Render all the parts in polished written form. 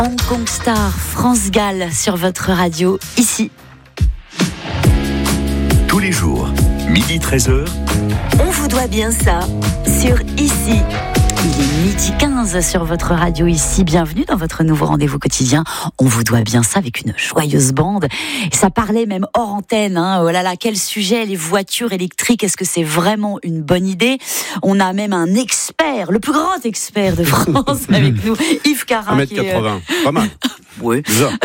Hong Kong Star, France Gall sur votre radio, ici. Tous les jours, 12h-13h. On vous doit bien ça, sur ici. Il est 12h15 sur votre radio ici. Bienvenue dans votre nouveau rendez-vous quotidien. On vous doit bien ça avec une joyeuse bande. Et ça parlait même hors antenne. Oh là là, quel sujet, les voitures électriques. Est-ce que c'est vraiment une bonne idée ? On a même un expert, le plus grand expert de France avec nous, Yves Cara. 1m80, pas mal. Oui.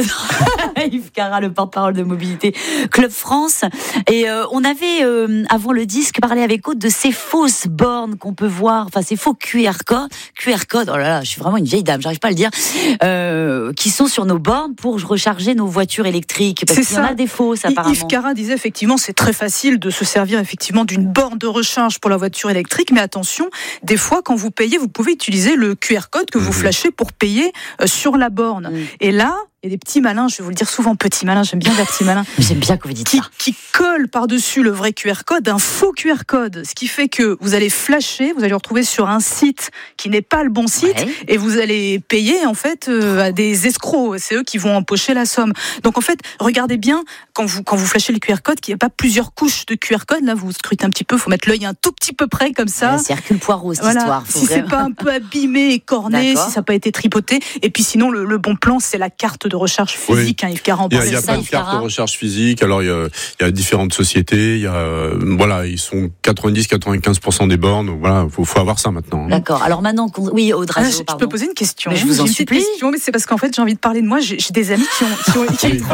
Yves Cara, le porte-parole de Mobilité Club France. Et on avait, avant le disque, parlé avec Aude de ces fausses bornes qu'on peut voir, enfin ces faux QR code, oh là là, je suis vraiment une vieille dame, j'arrive pas à le dire, qui sont sur nos bornes pour recharger nos voitures électriques. Parce qu'il y en a des fausses, apparemment. Yves Cara disait effectivement, c'est très facile de se servir effectivement d'une borne de recharge pour la voiture électrique, mais attention, des fois, quand vous payez, vous pouvez utiliser le QR code que vous flashez pour payer sur la borne. Et là, il y a des petits malins, je vais vous le dire souvent, petits malins, j'aime bien les petits malins. J'aime bien que vous dites ça. Qui collent par-dessus le vrai QR code un faux QR code, ce qui fait que vous allez flasher, vous allez vous retrouver sur un site qui n'est pas le bon site, et vous allez payer en fait à des escrocs. C'est eux qui vont empocher la somme. Donc en fait, regardez bien quand vous flashez le QR code qu'il n'y a pas plusieurs couches de QR code. Là, vous scrutez un petit peu, il faut mettre l'œil un tout petit peu près comme ça. C'est Hercule Poirot cette histoire. Si c'est pas un peu abîmé et corné, si ça n'a pas été tripoté. Et puis sinon, le bon plan, c'est la carte de recharge physique. Yves Cara en parlait. Il y a plein de cartes de recharge physique. Alors il y a différentes sociétés. Il y a ils sont 90-95% des bornes. Donc, voilà, faut avoir ça maintenant. D'accord. Alors maintenant, oui, Audrey, je peux poser une question. Mais je vous en supplie. Mais c'est parce qu'en fait, j'ai envie de parler de moi. J'ai des amis qui ont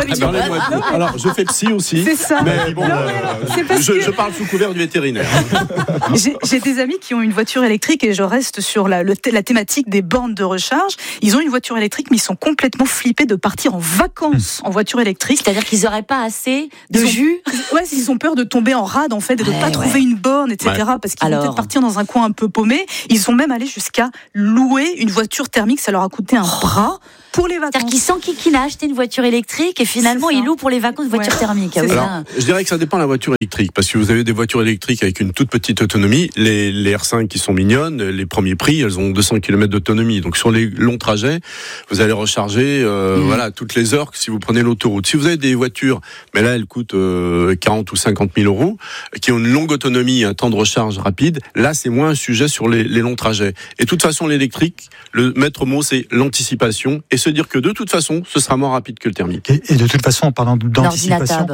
Alors je fais psy aussi. C'est ça. Mais bon, je parle sous couvert du vétérinaire. J'ai des amis qui ont une voiture électrique et je reste sur la thématique des bornes de recharge. Ils ont une voiture électrique, mais ils sont complètement flippés de partir en vacances en voiture électrique. C'est-à-dire qu'ils n'auraient pas assez de jus. Ouais, ils ont peur de tomber en rade en fait et de pas trouver une borne, etc. Parce qu'ils vont peut-être partir dans un coin un peu paumé. Ils sont même allés jusqu'à louer une voiture thermique. Ça leur a coûté un bras. Pour les vacances. C'est-à-dire qu'il a acheté une voiture électrique et finalement il loue pour les vacances une voiture thermique. Alors, je dirais que ça dépend de la voiture électrique, parce que vous avez des voitures électriques avec une toute petite autonomie. Les R5 qui sont mignonnes, les premiers prix, elles ont 200 km d'autonomie. Donc sur les longs trajets, vous allez recharger toutes les heures si vous prenez l'autoroute. Si vous avez des voitures, mais là elles coûtent 40 ou 50 000 euros, qui ont une longue autonomie, un temps de recharge rapide, là c'est moins un sujet sur les longs trajets. Et de toute façon l'électrique, le maître mot c'est l'anticipation et se dire que de toute façon, ce sera moins rapide que le thermique. Et de toute façon, en parlant d'anticipation,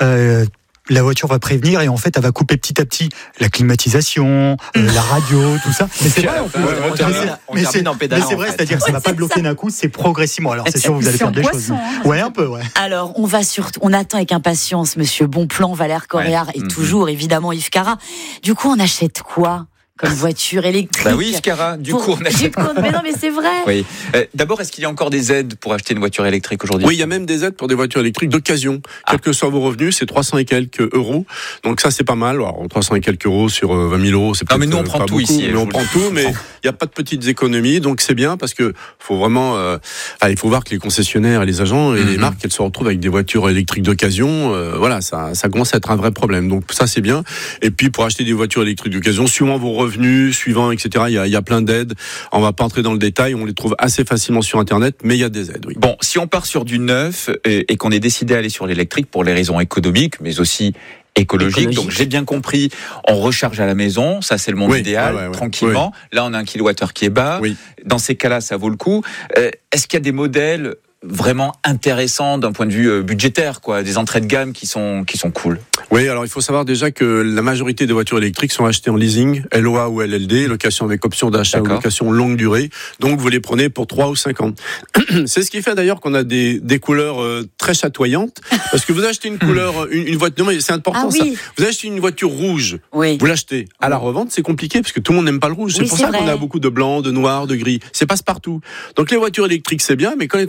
la voiture va prévenir et en fait, elle va couper petit à petit la climatisation, la radio, tout ça. Mais c'est vrai, mais c'est vrai, c'est-à-dire que ça va pas bloquer d'un coup, c'est progressivement. Alors c'est sûr, vous allez faire des choses. Ouais, un peu, ouais. Alors, on attend avec impatience Monsieur Bonplan, Valère Coréard et toujours évidemment Yves Cara. Du coup, on achète quoi comme voiture électrique? Oui, Yves Cara, du coup, on achète. Mais non, mais c'est vrai. Oui. D'abord, est-ce qu'il y a encore des aides pour acheter une voiture électrique aujourd'hui? Oui, il y a même des aides pour des voitures électriques d'occasion. Quels que soient vos revenus, c'est 300 et quelques euros. Donc ça, c'est pas mal. Alors, 300 et quelques euros sur 20 000 euros, c'est peut-être mais nous, on prend tout beaucoup, ici. Mais on prend tout, mais il n'y a pas de petites économies. Donc c'est bien parce que faut vraiment, il faut voir que les concessionnaires et les agents et les marques, elles se retrouvent avec des voitures électriques d'occasion. Ça commence à être un vrai problème. Donc ça, c'est bien. Et puis, pour acheter des voitures électriques d'occasion, suivant vos revenus, etc. Il y a plein d'aides. On va pas entrer dans le détail. On les trouve assez facilement sur Internet, mais il y a des aides, oui. Bon, si on part sur du neuf et qu'on est décidé à aller sur l'électrique pour les raisons économiques, mais aussi écologique. Donc j'ai bien compris, on recharge à la maison, ça c'est le monde idéal, tranquillement. Là on a un kilowattheure qui est bas. Dans ces cas-là, ça vaut le coup. Est-ce qu'il y a des modèles vraiment intéressants d'un point de vue budgétaire, des entrées de gamme qui sont cool? Oui, alors il faut savoir déjà que la majorité des voitures électriques sont achetées en leasing, LOA ou LLD, location avec option d'achat ou location longue durée. Donc vous les prenez pour 3 ou 5 ans. C'est ce qui fait d'ailleurs qu'on a des couleurs très chatoyantes, parce que vous achetez une couleur, une voiture, non mais c'est important ça. Vous achetez une voiture rouge, vous l'achetez. À la revente, c'est compliqué parce que tout le monde n'aime pas le rouge. C'est pour ça qu'on a beaucoup de blanc, de noir, de gris. C'est passe-partout. Donc les voitures électriques c'est bien, mais quand les concessionnaires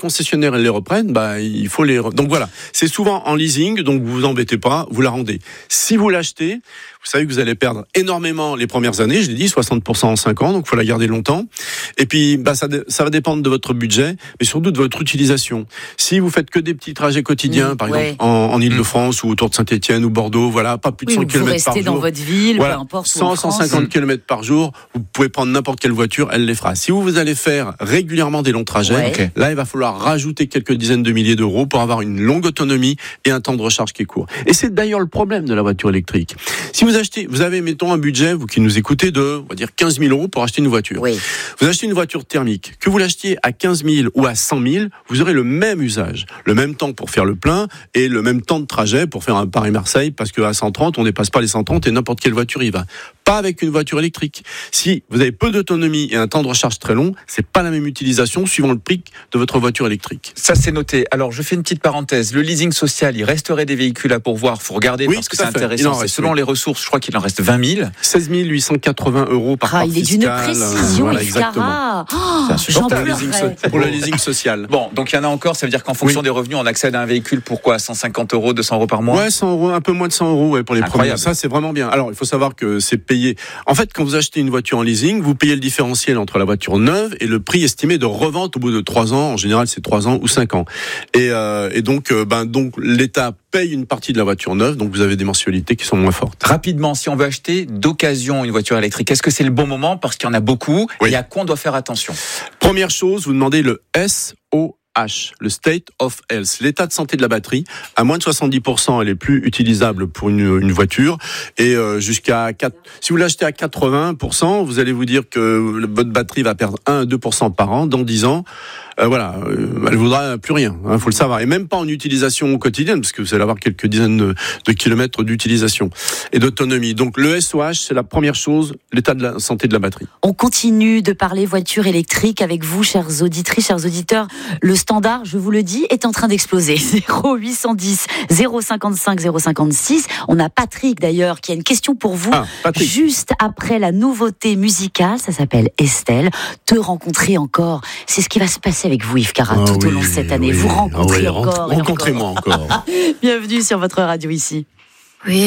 concessionnaires les reprennent, il faut les... Donc voilà, c'est souvent en leasing, donc vous vous embêtez pas, vous la rendez. Si vous l'achetez, vous savez que vous allez perdre énormément les premières années, je l'ai dit, 60% en 5 ans, donc il faut la garder longtemps. Et puis, ça va dépendre de votre budget, mais surtout de votre utilisation. Si vous faites que des petits trajets quotidiens, par exemple, en Ile-de-France ou autour de Saint-Étienne ou Bordeaux, voilà, pas plus de 100 km par jour. Vous restez dans votre ville, voilà, peu importe. 150 km par jour, vous pouvez prendre n'importe quelle voiture, elle les fera. Si vous allez faire régulièrement des longs trajets, là, il va falloir rajouter quelques dizaines de milliers d'euros pour avoir une longue autonomie et un temps de recharge qui est court. Et c'est d'ailleurs le problème de la voiture électrique. Si vous avez, mettons, un budget, vous qui nous écoutez, de, on va dire, 15 000 euros pour acheter une voiture. Oui. Vous achetez une voiture thermique. Que vous l'achetiez à 15 000 ou à 100 000, vous aurez le même usage, le même temps pour faire le plein et le même temps de trajet pour faire un Paris-Marseille, parce qu'à 130, on dépasse pas les 130 et n'importe quelle voiture y va. Pas avec une voiture électrique. Si vous avez peu d'autonomie et un temps de recharge très long, c'est pas la même utilisation suivant le prix de votre voiture électrique. Ça, c'est noté. Alors, je fais une petite parenthèse. Le leasing social, il resterait des véhicules à pourvoir. Faut regarder parce que c'est intéressant. C'est selon les ressources, je crois qu'il en reste 20 000. 16 880 euros par part fiscale. Il est d'une précision, Yves-Cara. Pour le leasing social. Bon, donc il y en a encore. Ça veut dire qu'en fonction des revenus, on accède à un véhicule pour quoi ? 150 euros, 200 euros par mois ? Ouais, 100 euros, un peu moins de 100 euros pour les premiers. Ça, c'est vraiment bien. Alors, il faut savoir que c'est payé. En fait, quand vous achetez une voiture en leasing, vous payez le différentiel entre la voiture neuve et le prix estimé de revente au bout de 3 ans. En général, c'est 3 ans ou 5 ans. Et donc, l'État paye une partie de la voiture neuve, donc vous avez des mensualités qui sont moins fortes. Rapidement, si on veut acheter d'occasion une voiture électrique, est-ce que c'est le bon moment parce qu'il y en a beaucoup et à quoi on doit faire attention ? Première chose, vous demandez le SOH, le State of Health, l'état de santé de la batterie. À moins de 70%, elle est plus utilisable pour une voiture. Et si vous l'achetez à 80%, vous allez vous dire que votre batterie va perdre 1 à 2% par an dans 10 ans. Elle vaudra plus rien, faut le savoir. Et même pas en utilisation quotidienne, parce que vous allez avoir quelques dizaines de kilomètres d'utilisation et d'autonomie. Donc le SOH, c'est la première chose, l'état de la santé de la batterie. On continue de parler voiture électrique avec vous, chères auditrices, chers auditeurs. Le standard, je vous le dis, est en train d'exploser. 0810 055 056. On a Patrick d'ailleurs qui a une question pour vous. Juste après la nouveauté musicale, ça s'appelle Estelle. Te rencontrer encore, c'est ce qui va se passer avec vous, Yves-Cara, tout au long de cette année. Vous rencontrez encore. Rencontrez-moi encore. Bienvenue sur votre radio ici. Oui.